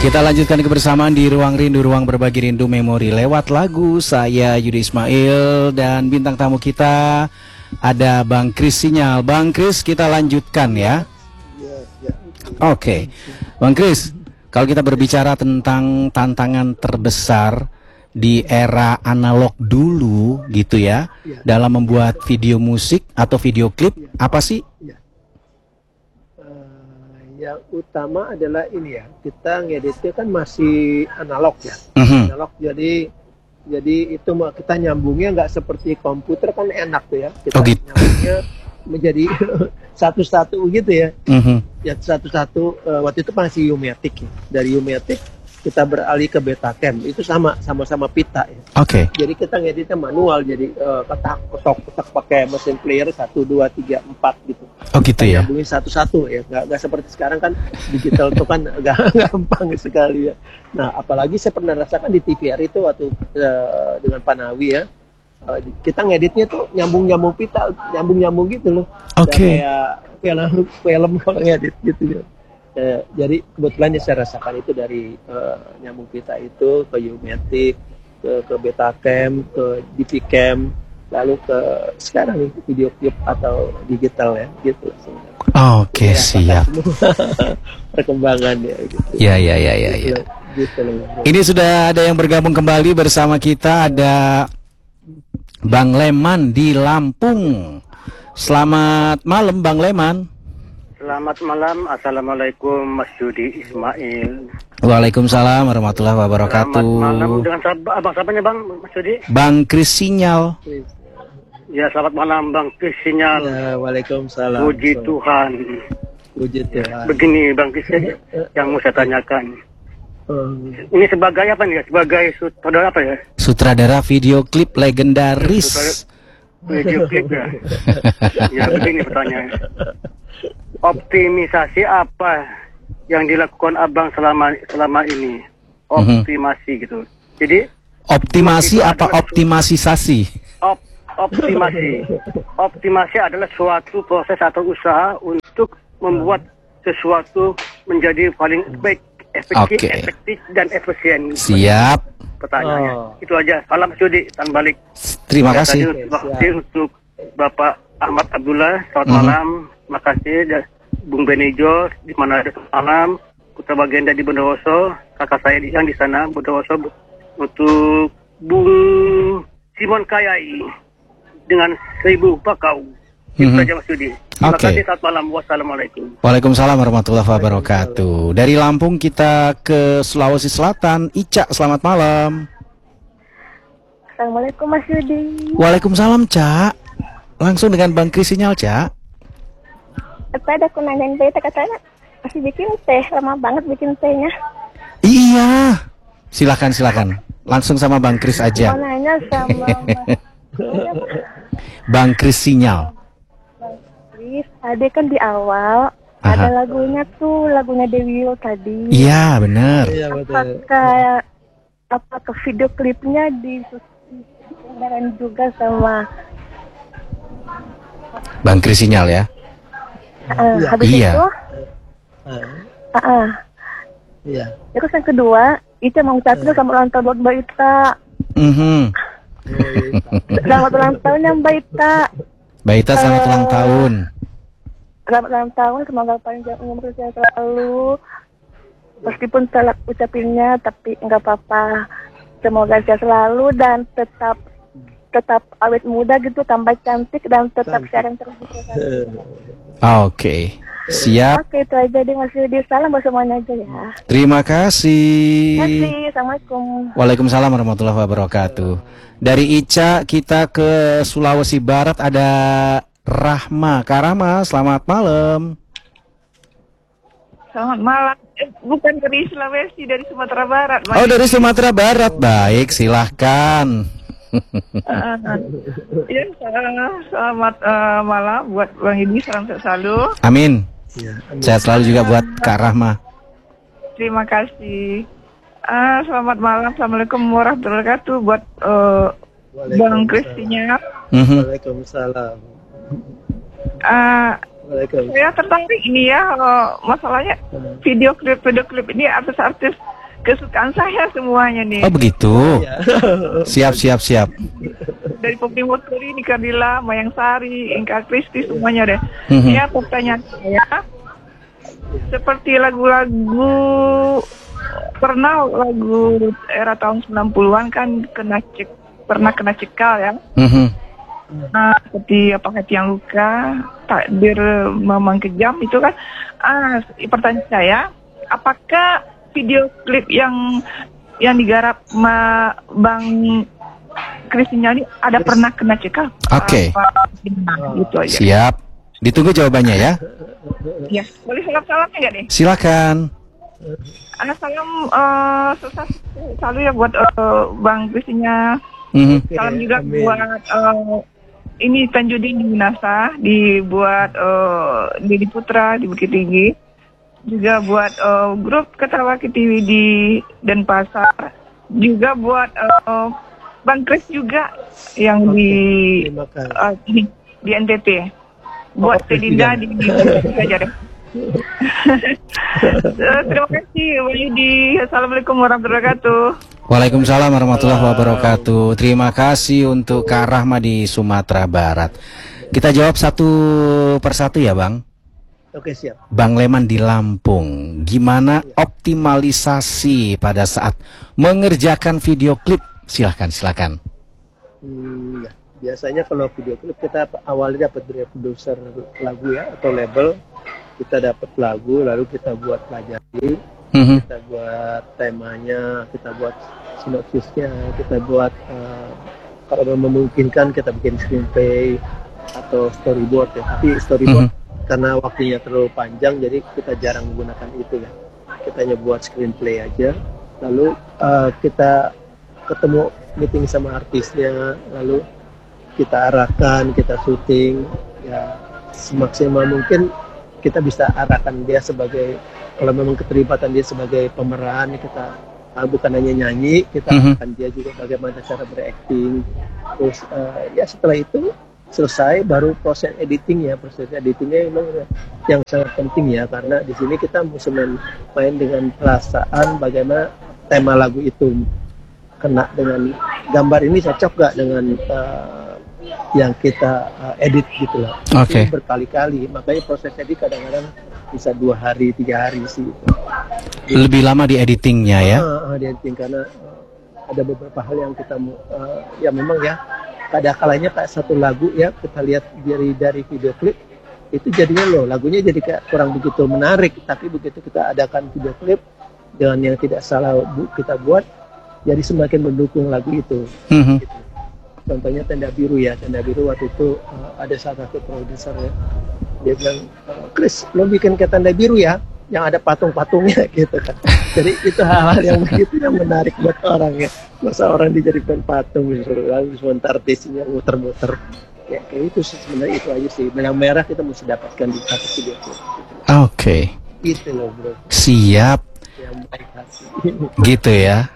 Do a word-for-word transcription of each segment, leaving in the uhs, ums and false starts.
Kita lanjutkan kebersamaan di Ruang Rindu, Ruang Berbagi Rindu Memori lewat lagu. Saya Yudi Ismail dan bintang tamu kita ada Bang Kris Sinyal. Bang Kris, kita lanjutkan ya. Oke, okay. Bang Kris, kalau kita berbicara tentang tantangan terbesar di era analog dulu gitu ya, ya. dalam membuat video musik atau video klip, ya. apa sih? Ya. Uh, yang utama adalah ini ya, kita ngeditnya kan masih analog ya, uh-huh. analog jadi jadi itu kita nyambungnya nggak seperti komputer kan enak tuh ya, kita oh, gitu. nyambungnya menjadi satu-satu gitu ya, uh-huh. ya satu-satu uh, waktu itu masih U-matic ya. Dari U-matic kita beralih ke Betacam, itu sama sama-sama pita ya. Oke. Okay. Jadi kita ngeditnya manual, jadi uh, ketak ketok ketak pakai mesin player satu dua tiga empat gitu. Oh gitu ya. Nyambungin satu-satu ya, nggak nggak seperti sekarang kan digital itu kan nggak gampang sekali ya. Nah apalagi saya pernah rasakan di T V R itu waktu uh, dengan Panawi ya. Uh, kita ngeditnya tuh nyambung-nyambung pita, nyambung-nyambung gitu loh. Oke. Okay. Kayak film film kalau ngedit gitu ya. Uh, jadi kebetulan yang saya rasakan itu dari uh, nyambung pita itu ke U-matic, ke, ke Betacam, ke D V Cam, lalu ke sekarang nih video klip atau digital ya gitu. Oke okay, ya, siap. Perkembangan ya gitu. Ya ya ya ya. Gitu, ya. Gitu, Ini sudah ada yang bergabung kembali bersama kita, ada Bang Leman di Lampung. Selamat malam Bang Leman. Selamat malam, assalamualaikum Mas Yudi Ismail. Waalaikumsalam warahmatullahi wabarakatuh. Selamat malam dengan abang siapanya Bang Mas Yudi? Bang Kris Sinyal. Ya selamat malam Bang Kris Sinyal. Ya, waalaikumsalam. Puji Tuhan. Puji Tuhan. Begini Bang Kris yang mau saya tanyakan. Hmm. Ini sebagai apa nih? Sebagai sutradara apa ya? Sutradara video klip legendaris. Video klip ya. Ya begini pertanyaan. Optimisasi apa yang dilakukan abang selama selama ini? Optimasi mm-hmm. gitu. Jadi optimasi apa optimisasi? Op, optimasi. Optimasi adalah suatu proses atau usaha untuk membuat sesuatu menjadi paling baik, efektif, okay. efektif dan efisien. Siap. Pertanyaannya oh. itu aja. Salam Sudi, tan balik. Terima ya, kasih. Terima kasih untuk Bapak Ahmad Abdullah. Selamat mm-hmm. malam. Terima kasih Bung Benijo di mana ada malam. Putra Bagenda di Bondowoso. Kakak saya yang di sana Bondowoso. Untuk Bung Simon Kayai dengan seribu bakau. Itu mm-hmm. saja Mas Sudi. Terima okay. kasih. Selamat malam. Wassalamualaikum. Waalaikumsalam warahmatullahi wabarakatuh. Dari Lampung kita ke Sulawesi Selatan. Ica, selamat malam. Assalamualaikum Mas Yudi. Waalaikumsalam Cak. Langsung dengan Bang Kris Sinyal Cak. Tadi aku nanyain Beta, katanya masih bikin teh, lama banget bikin tehnya. Iya. Silakan silakan. Langsung sama Bang Kris aja. Mau nanya sama Bang Kris Sinyal. Tadi kan di awal Aha. ada lagunya tuh, lagunya Dewi tadi. Iya benar. Apakah apakah video klipnya disusun juga sama Bang Kris Sinyal ya? Uh, ya. Habis iya. itu, uh, uh, iya. Terus yang kedua, itu mau ucapin uh. sama ulang tahun buat Mbak Ita. Mm-hmm. Selamat ulang tahun ya Mbak Ita. Mbak Ita selamat uh, ulang tahun. Selamat ulang tahun, semoga panjang umur sehat selalu. Meskipun salah ucapinnya, tapi nggak apa-apa. Semoga sehat selalu dan tetap tetap awet muda gitu, tambah cantik dan tetap sharing terus. Oke, okay. Siap. Oke, okay, itu aja deh Mas Yudi. Salam buat semuanya aja ya. Terima kasih. Terima kasih. Assalamualaikum. Waalaikumsalam warahmatullahi wabarakatuh. Dari Ica kita ke Sulawesi Barat, ada Rahma. Kak Rahma, selamat malam. Selamat malam. Eh, bukan dari Sulawesi, dari Sumatera Barat. Mas. Oh, dari Sumatera Barat. Baik, silahkan. uh, ya, selamat uh, malam buat Bang Yudi, salam sehat selalu. Amin. Ya, amin. Sehat selalu juga buat Kak Rahma. Terima kasih. Uh, selamat malam, assalamualaikum warahmatullahi wabarakatuh buat uh, Bang Kris Sinyal. Waalaikumsalam. Uh, Waalaikumsalam. Saya tertarik ini ya, uh, masalahnya video klip video klip ini artis-artis kesukaan saya semuanya nih. Oh begitu. Ya. Siap siap siap. Dari Poppy Muturi, Nika Dila, Mayang Sari, Inka Kristi, semuanya deh. Mhm. Ya, pertanyaan saya, seperti lagu-lagu, pernah lagu era tahun sembilan puluhan kan kena cek, pernah kena cekal ya. Mhm. Nah, seperti apa hati yang luka, takdir memang kejam itu kan. Ah, pertanyaan saya, apakah video klip yang yang digarap ma Bang Krisnya ini ada pernah kena cekal? Oke. Apa, gitu aja. Siap. Ditunggu jawabannya ya. Ya, boleh salam-salamnya nggak nih? Silakan. Anak salam uh, sukses selalu ya buat uh, Bang Krisnya. Mhm. Salam juga Amin. buat uh, ini Tanjudin di Minasa, dibuat uh, Didi Putra di Bukit Tinggi, juga buat uh, grup Ketawa K T V di Denpasar, juga buat uh, Bang Kris juga yang Oke, di terima kasih. uh, ini di N T T, buat Oh, Sedinda presiden. di saja deh. Uh, terima kasih Bang Yudi. Assalamualaikum warahmatullahi wabarakatuh. Waalaikumsalam warahmatullahi wabarakatuh. Terima kasih untuk Kak Rahma di Sumatera Barat. Kita jawab satu persatu ya Bang. Oke, siap. Bang Leman di Lampung, gimana optimalisasi pada saat mengerjakan video klip? Silahkan, silahkan. Hmm, ya. Biasanya kalau video klip kita awalnya dapat dari produser lagu ya atau label, kita dapat lagu lalu kita buat pelajari, Mhm. kita buat temanya, kita buat sinopsisnya, kita buat uh, kalau memungkinkan kita bikin screenplay atau storyboard ya. Tapi storyboard karena waktunya terlalu panjang jadi kita jarang menggunakan itu ya. Kita hanya buat screenplay aja, lalu uh, kita ketemu meeting sama artisnya, lalu kita arahkan, kita syuting ya semaksimal mungkin kita bisa arahkan dia sebagai, kalau memang keterlibatan dia sebagai pemeran, kita uh, bukan hanya nyanyi, kita Mhm. arahkan dia juga bagaimana cara berakting. Terus uh, ya setelah itu selesai baru proses editing ya, proses editingnya memang yang sangat penting ya, karena di sini kita mesti main, main dengan perasaan bagaimana tema lagu itu kena dengan gambar ini cocok gak dengan uh, yang kita uh, edit gitu lah. Oke. Itu berkali-kali, makanya proses edit kadang-kadang bisa dua hari, tiga hari sih. Lebih lama di editingnya ya. Uh, uh, di editing karena uh, ada beberapa hal yang kita mau, uh, ya memang ya, pada kalanya kayak satu lagu ya kita lihat dari dari video klip itu jadinya loh lagunya jadi kayak kurang begitu menarik, tapi begitu kita adakan video klip dengan yang tidak salah bu, kita buat jadi semakin mendukung lagu itu. Mhm. Gitu. Contohnya Tenda Biru ya, Tenda Biru waktu itu uh, ada salah satu produser ya, dia bilang, Chris lo bikin ke Tenda Biru ya yang ada patung-patungnya gitu kan. Jadi itu hal-hal yang begitu yang menarik buat orang ya. Masa orang dijadikan patung lalu sebentar artisnya muter-muter ya kayak itu sih, sebenarnya itu aja sih. Benang merah kita mesti dapatkan di satu video klip. Oke. Itu loh bro, Siap. yang baik hati. Gitu ya.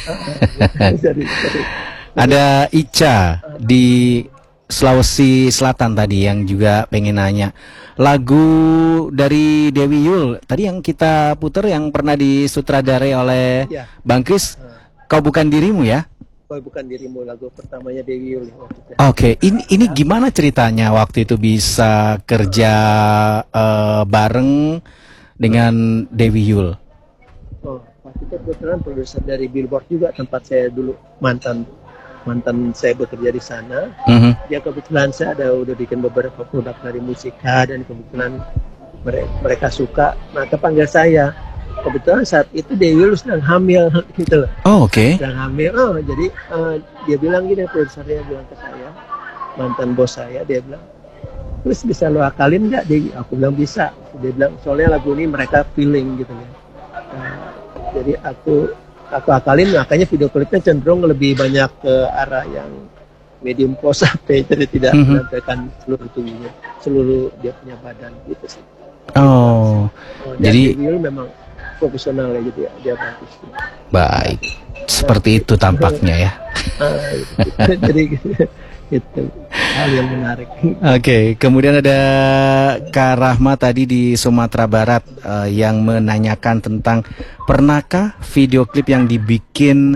Jadi, jadi Ada Ica di Sulawesi Selatan tadi yang juga pengen nanya lagu dari Dewi Yul tadi yang kita putar yang pernah disutradarai oleh ya, Bang Kris, Kau Bukan Dirimu ya. Kau Bukan Dirimu lagu pertamanya Dewi Yul waktu itu. Oke, ini ini gimana ceritanya waktu itu bisa kerja eh, bareng dengan Dewi Yul? Oh, waktu itu kebetulan produser dari Billboard juga tempat saya dulu mantan mantan saya bekerja di sana. Mhm. Ya kebetulan saya ada udah bikin beberapa produk dari musika dan kebetulan mereka, mereka suka, maka panggil saya. Kebetulan saat itu Dewi Yul sedang hamil gitu loh. Oh, oke. Sedang hamil. Oh, jadi uh, dia bilang gini, produsernya bilang ke saya, mantan bos saya, dia bilang, terus bisa lo akalin nggak? Dia, aku bilang bisa. Dia bilang soalnya lagu ini mereka feeling gitu ya. Uh, jadi aku aku akalin, makanya video klipnya cenderung lebih banyak ke arah yang medium close up ya, jadi tidak Mhm. menampilkan seluruh tubuhnya, seluruh dia punya badan gitu sih. Oh, Oh, jadi- Dewi Yul memang profesional ya gitu ya, dia bagus. baik. Seperti itu tampaknya ya. Ah, gitu. Jadi gitu. gitu. hal yang menarik. Oke, okay. Kemudian ada Kak Rahma tadi di Sumatera Barat uh, yang menanyakan tentang pernahkah video klip yang dibikin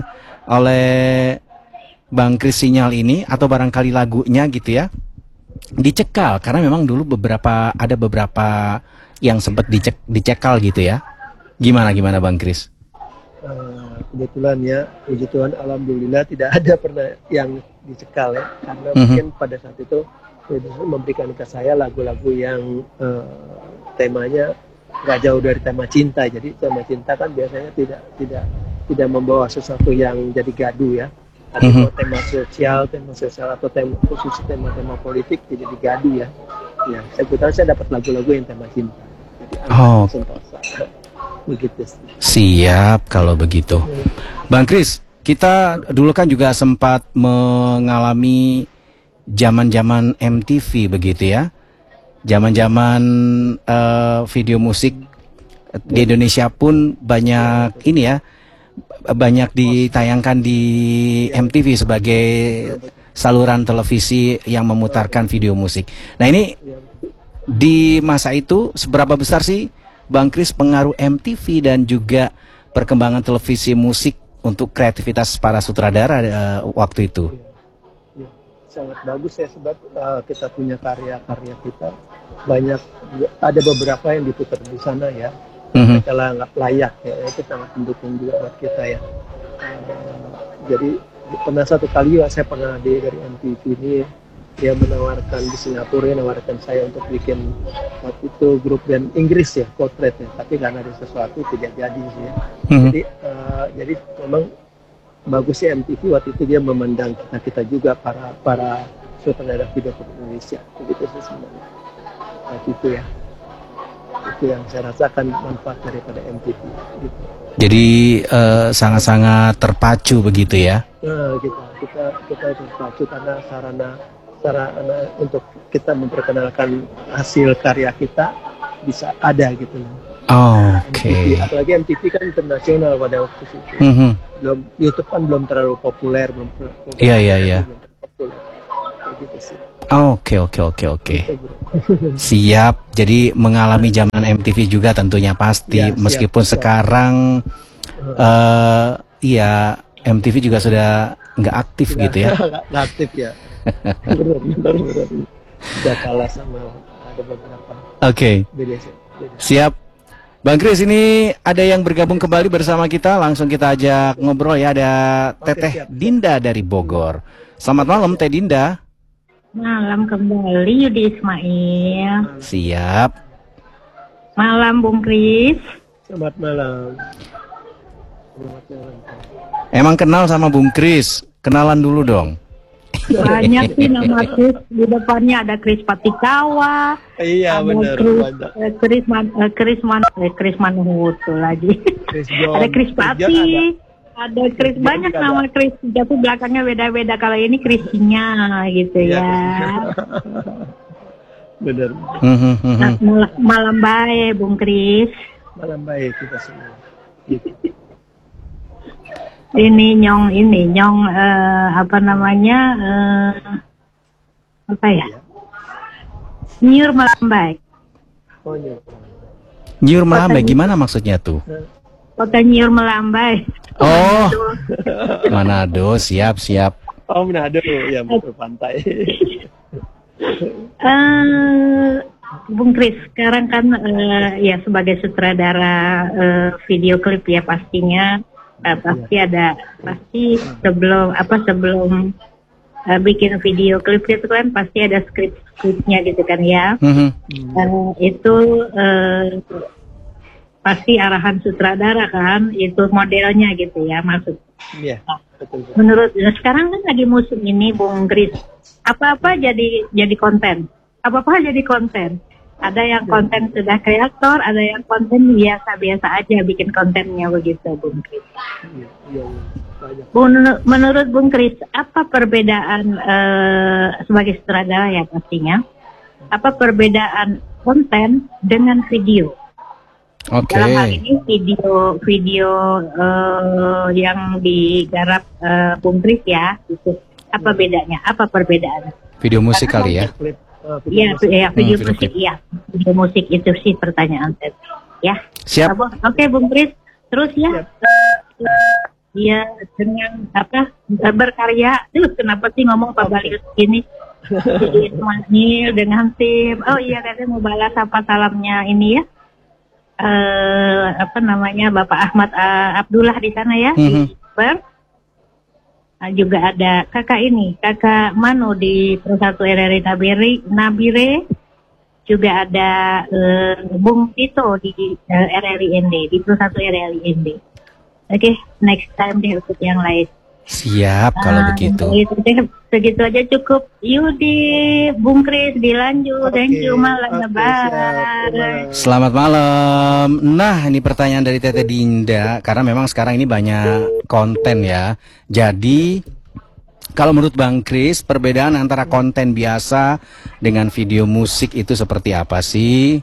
oleh Bang Kris Sinyal ini atau barangkali lagunya gitu ya dicekal, karena memang dulu beberapa ada beberapa yang sempat dicek dicekal gitu ya. Gimana gimana Bang Kris? Uh, kebetulan ya, puji Tuhan, alhamdulillah tidak ada pernah yang dicekal ya, karena Mm-hmm. mungkin pada saat itu memberikan ke saya lagu-lagu yang uh, temanya nggak jauh dari tema cinta. Jadi tema cinta kan biasanya tidak tidak tidak membawa sesuatu yang jadi gaduh ya. Tapi Mhm. kalau tema sosial, tema sosial atau tema khusus tema-tema politik tidak digaduh ya. Ya, saya kebetulan saya dapat lagu-lagu yang tema cinta. Jadi Oh. sentosa. Begitu sih. Siap kalau begitu. Bang Kris, kita dulu kan juga sempat mengalami zaman-zaman M T V begitu ya. Zaman-zaman eh, video musik di Indonesia pun banyak ini ya, banyak ditayangkan di M T V sebagai saluran televisi yang memutarkan video musik. Nah ini di masa itu seberapa besar sih Bang Kris pengaruh M T V dan juga perkembangan televisi musik untuk kreativitas para sutradara uh, waktu itu? Ya, sangat bagus ya, sebab uh, kita punya karya-karya kita banyak, ada beberapa yang diputar di sana ya. Mhm. Kalau nggak layak ya, itu sangat mendukung juga buat kita ya. Uh, jadi pernah satu kali ya, saya pernah di dari M T V ini, dia menawarkan di Singapura, ya, menawarkan saya untuk bikin waktu itu grup band Inggris ya, Portrait ya, tapi karena ada sesuatu tidak jadi sih ya. Mhm. Jadi uh, jadi memang bagusnya M T V waktu itu dia memandang kita kita juga para para sutradara video klip Indonesia, begitu sih sebenarnya waktu itu ya. Itu yang saya rasakan manfaat daripada M T V gitu. Jadi eh, sangat-sangat terpacu begitu ya? Nah, kita kita kita terpacu karena sarana sarana untuk kita memperkenalkan hasil karya kita bisa ada gitu. Oh, M T V, Oke. apalagi M T V kan internasional pada waktu itu. Mhm. Belum, YouTube kan belum terlalu populer, belum terlalu Iya, iya, iya. belum terlalu populer. Kayak gitu sih. Oke, oke, oke, oke. Gitu, bro. Siap. Jadi mengalami zaman M T V juga tentunya pasti, Ya, siap, meskipun siap. sekarang eh iya M T V juga sudah nggak aktif gitu ya. Nggak nggak aktif ya. Benar, benar, benar. Udah kalah sama ada beberapa Oke. beda sih. Beda. Siap. Bang Kris, ini ada yang bergabung kembali bersama kita. Langsung kita ajak ngobrol ya. Ada Oke, Teteh siap. Dinda dari Bogor. Selamat malam Teh Dinda. Malam kembali Yudi Ismail. Siap. Malam Bung Kris. Selamat malam. Selamat malam. Emang kenal sama Bung Kris? Kenalan dulu dong. Banyak sih nama Kris. Di depannya ada Kris Patikawa. Iya ada benar, Kris banyak. eh, Kris Man, eh, Kris Man, eh, Kris Manhutu lagi. Chris John. Ada Kris Chris John Pati. ada. Ada Kris, John banyak juga nama Kris. Tapi belakangnya beda-beda. Kalau ini Krisnya gitu Iya, ya. Benar. Mhm, mhm. Nah, mal- malam baik Bung Kris. Malam baik kita semua. Gitu. Ini nyong ini nyong eh, apa namanya eh, apa ya? Nyur malam baik. Oh, iya. Nyur melambai gimana maksudnya tuh? Kota Nyur melambai. Oh, Manado. Siap, siap. Oh, Manado ya, betul pantai. Eh, Bung Kris, sekarang kan eh, ya sebagai sutradara eh, video klip ya pastinya eh, pasti ada pasti sebelum apa sebelum eh, bikin video klip itu kan pasti ada skrip-skripnya gitu kan ya. Mhm. Eh, itu eh, pasti arahan sutradara kan, itu modelnya gitu ya maksud. Iya, betul. Menurut nah, sekarang kan lagi musim ini Bung Kris, apa-apa jadi jadi konten, apa-apa jadi konten. Ada yang konten sudah kreator, ada yang konten biasa-biasa aja bikin kontennya begitu Bung Kris. Iya, iya, banyak. Menur- Menurut Bung Kris, apa perbedaan eh, sebagai sutradara ya pastinya? Apa perbedaan konten dengan video? Oke. Dalam hal ini video video eh, yang digarap eh, Bung Kris ya, itu apa bedanya? Apa perbedaan? Video musik kali ya? Klip, uh, Iya, musik. ya, video Hmm, video musik, klip. iya. Video musik itu sih pertanyaan saya. Ya. Siap. Oke, Bung Kris. Terus ya, dia dengan apa berkarya. Terus kenapa sih ngomong Pak Balius gini? Jadi Ismail dengan tim. Oh iya, katanya mau balas apa salamnya ini ya. Eh apa namanya Bapak Ahmad uh, Abdullah di sana ya, Mhm. di Ber. Nah, juga ada kakak ini, kakak Manu di Persatu R R I Nabire, Nabire. Juga ada uh, Bung Tito di uh, R R I N D, di Persatu R R I N D. Oke, next time deh ikut yang lain. Siap kalau Ah, begitu. Gitu deh, segitu aja cukup. Yudi, Bung Kris dilanjut. Thank you, malam Oke, lebaran. siap. Malam. Selamat malam. Nah, ini pertanyaan dari Tete Dinda karena memang sekarang ini banyak konten ya. Jadi kalau menurut Bang Kris, perbedaan antara konten biasa dengan video musik itu seperti apa sih?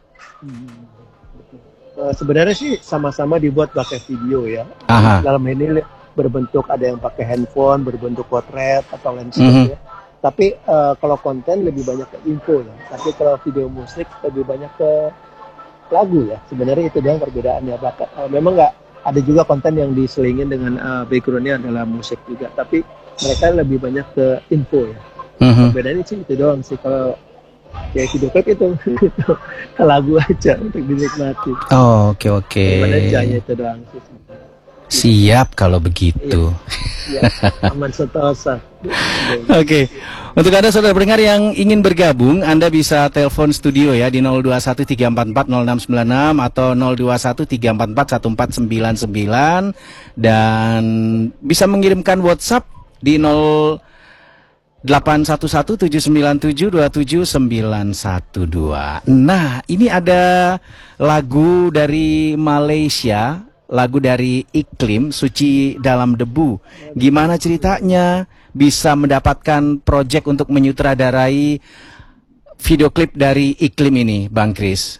Uh, sebenarnya sih sama-sama dibuat pakai video ya. Aha. Dalam ini berbentuk ada yang pakai handphone, berbentuk potret atau landscape Mhm. ya. Tapi uh, kalau konten lebih banyak ke info ya. Tapi kalau video musik lebih banyak ke lagu ya. Sebenarnya itu doang perbedaannya. Bahkan, uh, memang nggak ada juga konten yang diselingin dengan uh, backgroundnya adalah musik juga. Tapi mereka lebih banyak ke info ya. Mhm. Perbedaannya sih itu doang sih. Kalau kayak video clip itu ke lagu aja untuk dinikmati. Oh, oke oke. Gimana aja itu doang sih. Siap kalau begitu. Ya, aman sentosa. Oke, untuk Anda saudara pendengar yang ingin bergabung, Anda bisa telepon studio ya di nol dua satu tiga empat empat nol enam sembilan enam atau nol dua satu tiga empat empat satu empat sembilan sembilan dan bisa mengirimkan WhatsApp di nol delapan satu satu tujuh sembilan tujuh dua tujuh sembilan satu dua. Nah, ini ada lagu dari Malaysia, lagu dari Iklim, Suci Dalam Debu. Gimana ceritanya bisa mendapatkan proyek untuk menyutradarai video klip dari Iklim ini, Bang Kris?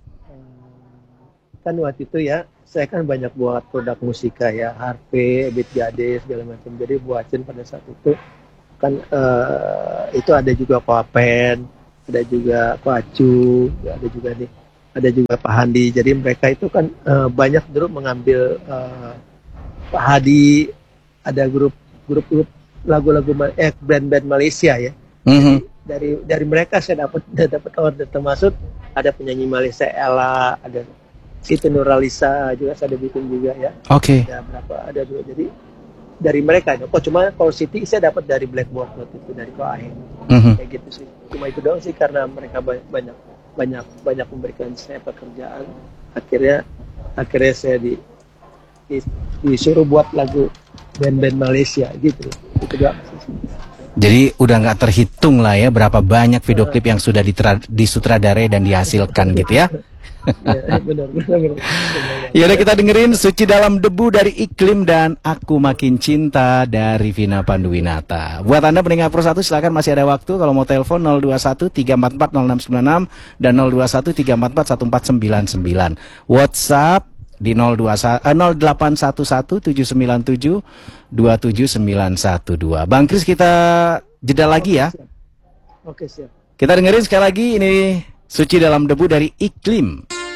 Kan waktu itu ya, saya kan banyak buat produk musika ya, harpe, beat gade, segala macam. Jadi buatin pada saat itu kan eh, itu ada juga Koapen, ada juga Koacu, ada juga nih, ada juga Pak Handi. Jadi mereka itu kan eh, banyak dulu mengambil eh, Pak Hadi, ada grup grup-grup lagu-lagu Ma- eh band-band Malaysia ya. Mhm. Dari dari mereka saya dapat dapat order, termasuk ada penyanyi Malaysia Ella, ada Siti Nuralisa juga saya ada bikin juga ya. Oke. Ada berapa? Ada dua. Jadi dari mereka. Kok cuma kalau Siti saya dapat dari Blackboard waktu itu dari Koahe. Mhm. Kayak gitu sih. Cuma itu doang sih karena mereka ba- banyak banyak banyak memberikan saya pekerjaan. Akhirnya akhirnya saya di, di disuruh buat lagu band-band Malaysia gitu. Itu doang sih. Jadi udah nggak terhitung lah ya berapa banyak video klip yang sudah ditra- disutradarai dan dihasilkan gitu ya. Ya, benar, benar, benar. Ya udah kita dengerin Suci Dalam Debu dari Iklim dan Aku Makin Cinta dari Vina Panduwinata. Buat Anda pendengar Pro satu silakan masih ada waktu kalau mau telepon nol dua satu tiga empat empat nol enam sembilan enam dan nol dua satu tiga empat empat satu empat sembilan sembilan. WhatsApp di nol dua satu eh, nol delapan satu satu tujuh sembilan tujuh dua tujuh sembilan satu dua. Bang Kris kita jeda lagi ya. Oke, siap. Kita dengerin sekali lagi ini Suci Dalam Debu dari Iklim.